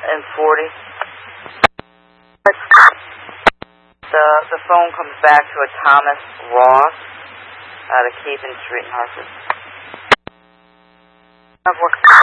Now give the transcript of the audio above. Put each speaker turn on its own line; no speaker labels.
and 40. The phone comes back to a Thomas Ross out of Keevan Street in Hartford.